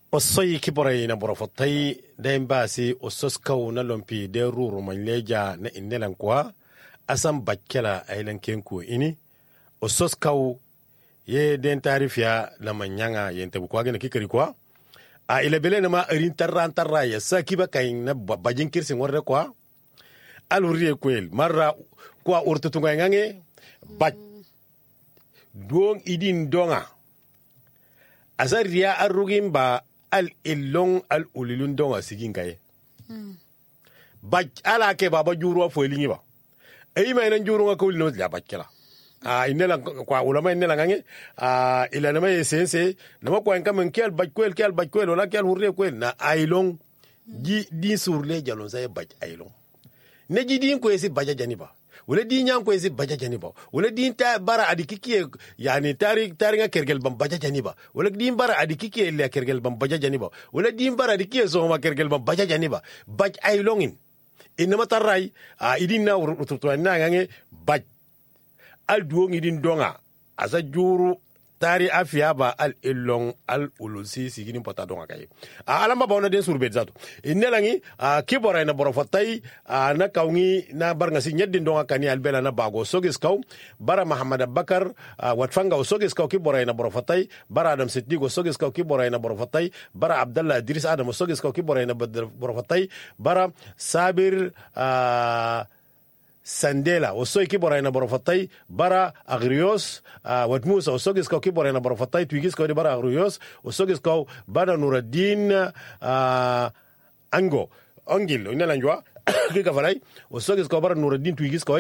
Osoyi kiborai na borofotai da basi ososkau na lompi de ruru manleja na innelan kwa asan bakkela ailan kenku ini ososkau ye den tarifiya la manyanga yente bukwa gena kikari kwa a ilabele na ma irin tarra ya saki ba kain na bajin kirsin warre kwa aluriye kwel marra kwa urtutunga ngange baj don idin donga azariya arrugin ba al illon al ulilun donga sigin kaye baj ala ke baba juro fo lingi ba ay may nan juro nga ko lino ya bajkela inela kwa ulama inela ngange ila na may sense na ma kwa ngam kel baj wala kel hurre kwel na ailon di sur le jalon say baj ailon ne jidin ko esi baja janiba wala di nyam ko esi baja janiba wala di ta bara adikiki yani tari nga kergel bam baja janiba wala di bara adikiki le kergel bam baja janiba wala di bara adikiki so ma kergel bam baja janiba baj ailongin inama tarai idin na ututuan na ngange baj al duong idin donga asa juru tari afia ba al ilong al ulusi sigini pota donga kay alamba bawna den surbet zato inelangi kibora na borofatai na kawngi na barnga si nyeddin donga kani albela na bago sogis kaw bara muhammad abakar watfanga sogis kaw kibora na borofatai bara adam siddigo sogis kaw kibora na borofatai bara abdallah idris adam sogis kaw kibora na borofatai bara sabir Sandela osoy kibora na borofatai bara agrios watmusa osogis kaw kibora na borofatai twigis kaw bara agrios osogis kaw bara nuradin ango ongil ina lanjwa kika falai osogis kaw bara nuradin twigis kaw